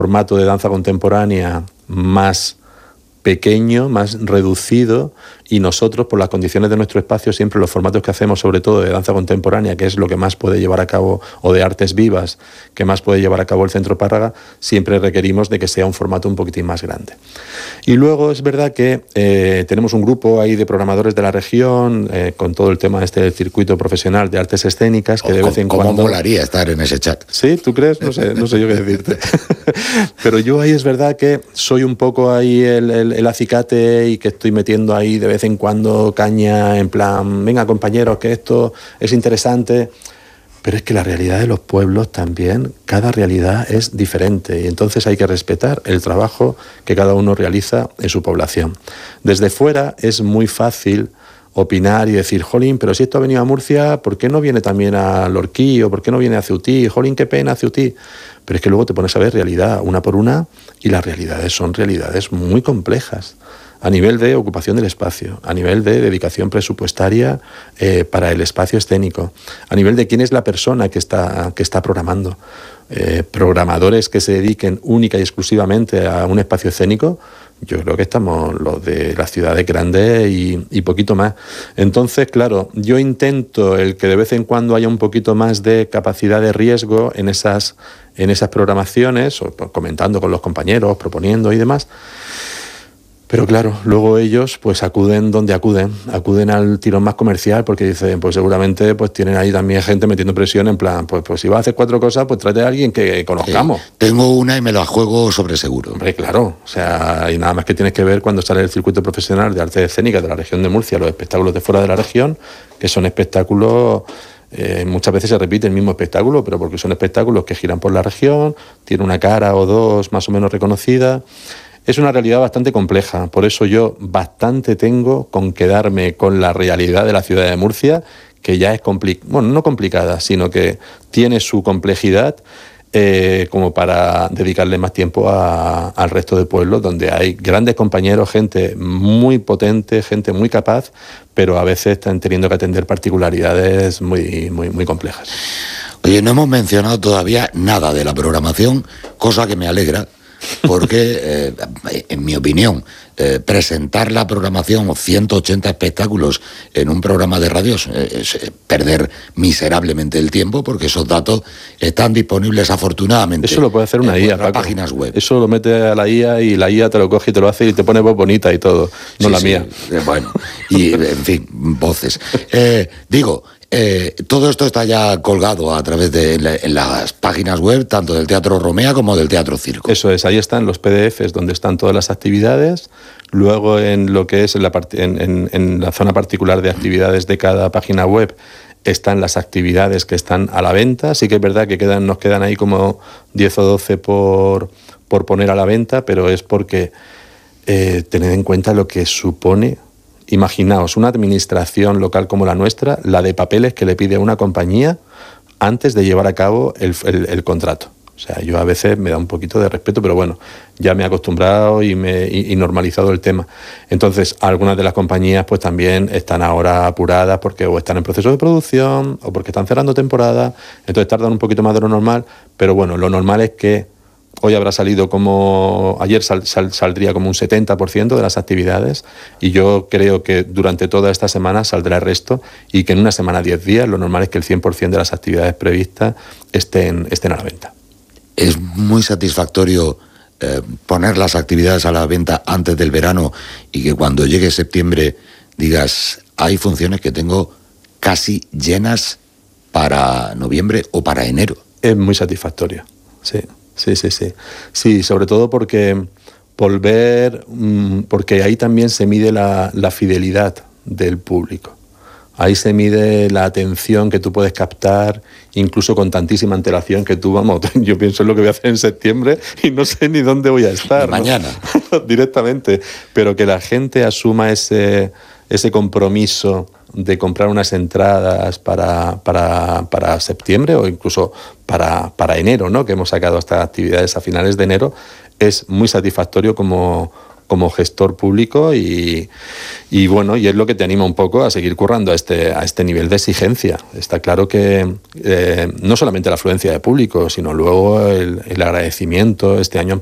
formato de danza contemporánea más pequeño, más reducido, y nosotros, por las condiciones de nuestro espacio, siempre los formatos que hacemos, sobre todo de danza contemporánea, que es lo que más puede llevar a cabo, o de artes vivas, que más puede llevar a cabo el Centro Párraga, siempre requerimos de que sea un formato un poquitín más grande. Y luego es verdad que tenemos un grupo ahí de programadores de la región, con todo el tema del circuito profesional de artes escénicas, que de vez en cuando... ¿Cómo molaría estar en ese chat? ¿Sí? ¿Tú crees? No sé yo qué decirte. Pero yo ahí es verdad que soy un poco ahí el acicate, y que estoy metiendo ahí de vez en cuando caña, en plan, venga compañeros, que esto es interesante. Pero es que la realidad de los pueblos también, cada realidad es diferente, y entonces hay que respetar el trabajo que cada uno realiza en su población. Desde fuera es muy fácil opinar y decir, jolín, pero si esto ha venido a Murcia, ¿por qué no viene también a Lorquí? ¿O por qué no viene a Ceutí? Jolín, qué pena Ceutí. Pero es que luego te pones a ver realidad una por una, y las realidades son realidades muy complejas, a nivel de ocupación del espacio, a nivel de dedicación presupuestaria para el espacio escénico, a nivel de quién es la persona que está programando. Programadores que se dediquen única y exclusivamente a un espacio escénico, yo creo que estamos los de las ciudades grandes y poquito más. Entonces, claro, yo intento el que de vez en cuando haya un poquito más de capacidad de riesgo en esas programaciones, o comentando con los compañeros, proponiendo y demás. Pero claro, luego ellos pues acuden donde acuden al tirón más comercial, porque dicen, pues seguramente pues tienen ahí también gente metiendo presión en plan, pues si vas a hacer 4 cosas, pues tráete a alguien que conozcamos. Tengo una y me la juego sobre seguro. Hombre, claro, o sea, y nada más que tienes que ver cuando sale el circuito profesional de artes escénicas de la región de Murcia, los espectáculos de fuera de la región, que son espectáculos... muchas veces se repite el mismo espectáculo, pero porque son espectáculos que giran por la región, tienen una cara o dos más o menos reconocida. Es una realidad bastante compleja, por eso yo bastante tengo con quedarme con la realidad de la ciudad de Murcia, que ya es no complicada, sino que tiene su complejidad, como para dedicarle más tiempo al resto de pueblos, donde hay grandes compañeros, gente muy potente, gente muy capaz, pero a veces están teniendo que atender particularidades muy, muy, muy complejas. Oye, no hemos mencionado todavía nada de la programación, cosa que me alegra, porque, en mi opinión, presentar la programación, 180 espectáculos en un programa de radio, es perder miserablemente el tiempo, porque esos datos están disponibles afortunadamente. Eso lo puede hacer una IA, Paco. Páginas web. Eso lo mete a la IA y la IA te lo coge y te lo hace y te pone voz bonita y todo, no sí, la mía. Bueno, y en fin, voces. Todo esto está ya colgado a través de en las páginas web, tanto del Teatro Romea como del Teatro Circo. Eso es, ahí están los PDFs donde están todas las actividades. Luego, en lo que es en la zona particular de actividades de cada página web, están las actividades que están a la venta. Sí que es verdad que nos quedan ahí como 10 o 12 por poner a la venta, pero es porque tened en cuenta lo que supone. Imaginaos una administración local como la nuestra, la de papeles que le pide a una compañía antes de llevar a cabo el contrato. O sea, yo a veces me da un poquito de respeto, pero bueno, ya me he acostumbrado y normalizado el tema. Entonces, algunas de las compañías pues también están ahora apuradas porque o están en proceso de producción o porque están cerrando temporada, entonces tardan un poquito más de lo normal, pero bueno, lo normal es que hoy habrá salido como... Ayer saldría como un 70% de las actividades, y yo creo que durante toda esta semana saldrá el resto, y que en una semana, 10 días, lo normal es que el 100% de las actividades previstas estén a la venta. Es muy satisfactorio poner las actividades a la venta antes del verano, y que cuando llegue septiembre digas, hay funciones que tengo casi llenas para noviembre o para enero. Es muy satisfactorio, sí. Sí, sobre todo porque ahí también se mide la fidelidad del público. Ahí se mide la atención que tú puedes captar, incluso con tantísima antelación que tú, yo pienso en lo que voy a hacer en septiembre y no sé ni dónde voy a estar. Mañana. ¿No? Directamente. Pero que la gente asuma ese compromiso de comprar unas entradas para septiembre o incluso para enero, ¿no? Que hemos sacado estas actividades a finales de enero, es muy satisfactorio como como gestor público y bueno, y es lo que te anima un poco a seguir currando a este nivel de exigencia. Está claro que no solamente la afluencia de público, sino luego el agradecimiento. Este año